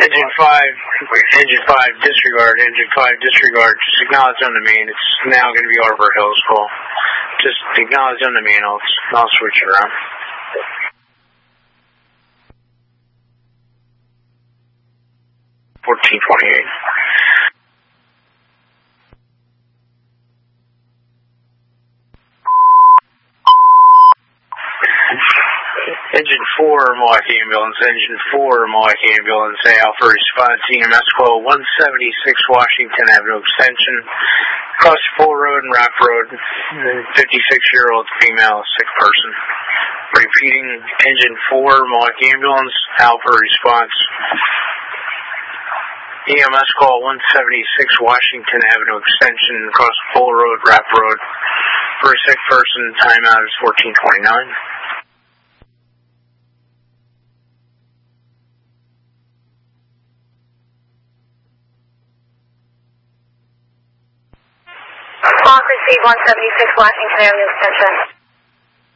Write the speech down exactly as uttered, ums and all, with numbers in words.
Engine five, engine five, disregard, engine five, disregard. Just acknowledge on the main. It's now going to be Arbor Hills call. Just acknowledge on the main. I'll, I'll switch it around. fourteen twenty-eight. Engine four, Milwaukee Ambulance. Engine four, Milwaukee Ambulance. Alpha response, E M S call one seventy-six Washington Avenue Extension. Across Full Road and Rapp Road. fifty-six-year-old female, sick person. Repeating, engine four, Milwaukee Ambulance. Alpha response. E M S call one seventy-six Washington Avenue Extension. Across Full Road, Rapp Road. For a sick person, timeout is fourteen twenty-nine. Clock received one seventy-six Washington Avenue Extension.